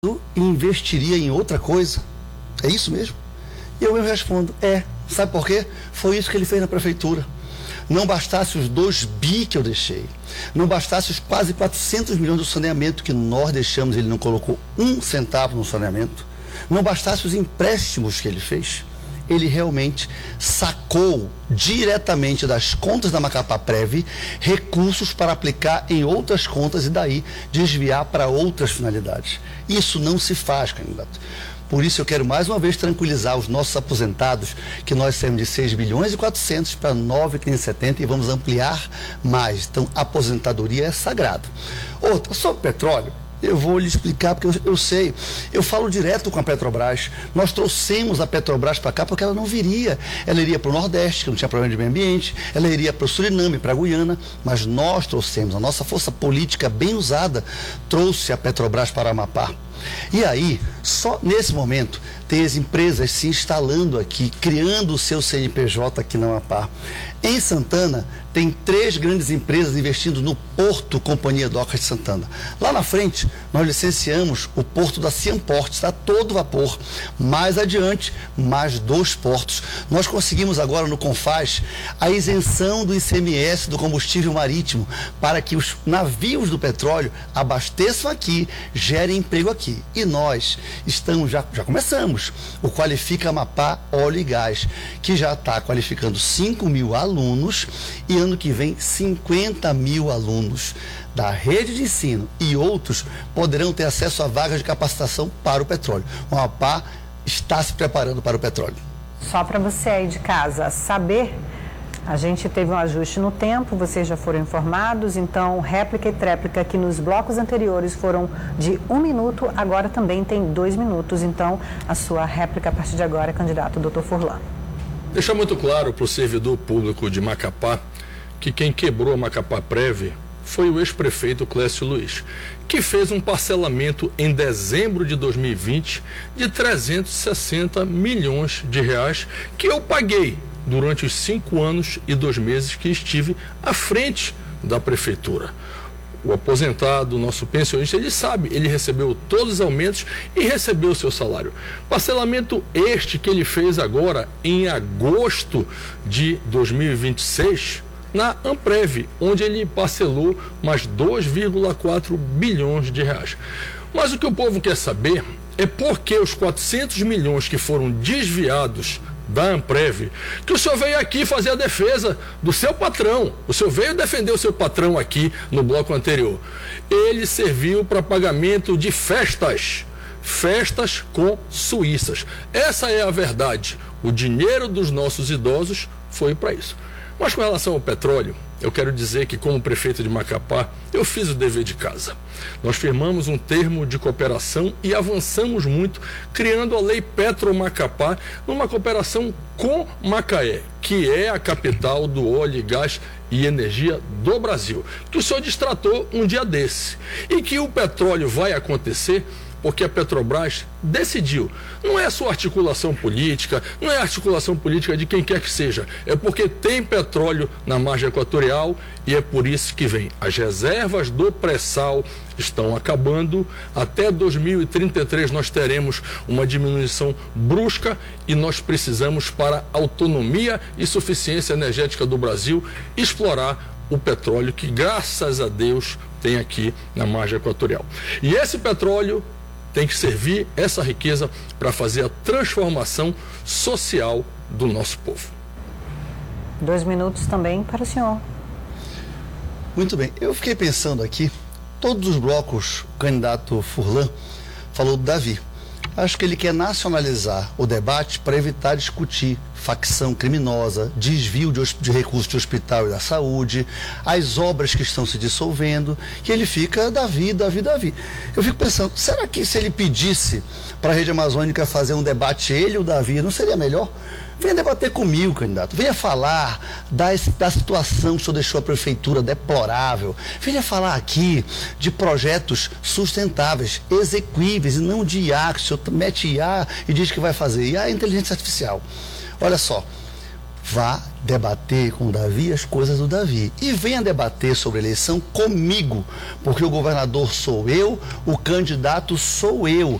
e investiria em outra coisa? É isso mesmo? E eu respondo, Sabe por quê? Foi isso que ele fez na prefeitura. Não bastasse os 2 bi que eu deixei, não bastasse os quase 400 milhões do saneamento que nós deixamos, ele não colocou 1 centavo no saneamento, não bastasse os empréstimos que ele fez, ele realmente sacou diretamente das contas da Macapá-Prev recursos para aplicar em outras contas e daí desviar para outras finalidades. Isso não se faz, candidato. Por isso eu quero mais uma vez tranquilizar os nossos aposentados que nós saímos de 6 bilhões e 400 para 9,570 e vamos ampliar mais. Então, a aposentadoria é sagrado. Outra, sobre petróleo, eu vou lhe explicar, porque eu sei, eu falo direto com a Petrobras. Nós trouxemos a Petrobras para cá porque ela não viria. Ela iria para o Nordeste, que não tinha problema de meio ambiente, ela iria para o Suriname, para a Guiana, mas nós trouxemos, a nossa força política bem usada, trouxe a Petrobras para Amapá. E aí, só nesse momento, tem as empresas se instalando aqui, criando o seu CNPJ aqui na Amapá. Em Santana, tem 3 grandes empresas investindo no Porto Companhia Docas de Santana. Lá na frente, nós licenciamos o Porto da Ciamport, está todo vapor. Mais adiante, mais 2 portos. Nós conseguimos agora no Confaz a isenção do ICMS do combustível marítimo para que os navios do petróleo abasteçam aqui, gerem emprego aqui. E nós estamos, já começamos, o Qualifica Amapá Óleo e Gás, que já está qualificando 5 mil alunos e ano que vem 50 mil alunos da rede de ensino e outros poderão ter acesso a vagas de capacitação para o petróleo. O Amapá está se preparando para o petróleo. Só para você aí de casa saber, a gente teve um ajuste no tempo, vocês já foram informados, então réplica e tréplica que nos blocos anteriores foram de 1 minuto, agora também tem 2 minutos, então a sua réplica a partir de agora, candidato Dr. Furlan. Deixar muito claro para o servidor público de Macapá que quem quebrou a Macapá-Prev foi o ex-prefeito Clécio Luiz, que fez um parcelamento em dezembro de 2020 de 360 milhões de reais que eu paguei durante os 5 anos e 2 meses que estive à frente da prefeitura. O aposentado, nosso pensionista, ele sabe, ele recebeu todos os aumentos e recebeu o seu salário. Parcelamento este que ele fez agora em agosto de 2026 na Amprev, onde ele parcelou mais 2,4 bilhões de reais. Mas o que o povo quer saber é por que os 400 milhões que foram desviados da Amprev, que o senhor veio aqui fazer a defesa do seu patrão, o senhor veio defender o seu patrão aqui no bloco anterior. Ele serviu para pagamento de festas com suíças. Essa é a verdade. O dinheiro dos nossos idosos foi para isso. Mas com relação ao petróleo, eu quero dizer que como prefeito de Macapá, eu fiz o dever de casa. Nós firmamos um termo de cooperação e avançamos muito, criando a Lei Petro Macapá, numa cooperação com Macaé, que é a capital do óleo e gás e energia do Brasil, que o senhor destratou um dia desse. E que o petróleo vai acontecer porque a Petrobras decidiu. Não é a sua articulação política, não é a articulação política de quem quer que seja. É porque tem petróleo na margem equatorial e é por isso que vem. As reservas do pré-sal estão acabando. Até 2033 nós teremos uma diminuição brusca e nós precisamos, para autonomia e suficiência energética do Brasil, explorar o petróleo que, graças a Deus, tem aqui na margem equatorial. E esse petróleo tem que servir, essa riqueza, para fazer a transformação social do nosso povo. 2 minutos também para o senhor. Muito bem, eu fiquei pensando aqui, todos os blocos, o candidato Furlan falou do Davi. Acho que ele quer nacionalizar o debate para evitar discutir facção criminosa, desvio de recursos de hospital e da saúde, as obras que estão se dissolvendo, que ele fica Davi. Eu fico pensando, será que se ele pedisse para a Rede Amazônica fazer um debate, ele e o Davi, não seria melhor? Venha debater comigo, candidato. Venha falar da situação que o senhor deixou a prefeitura deplorável. Venha falar aqui de projetos sustentáveis, execuíveis, e não de IA, que o senhor mete IA e diz que vai fazer. IA é inteligência artificial. Olha só, vá debater com o Davi as coisas do Davi. E venha debater sobre a eleição comigo, porque o governador sou eu, o candidato sou eu.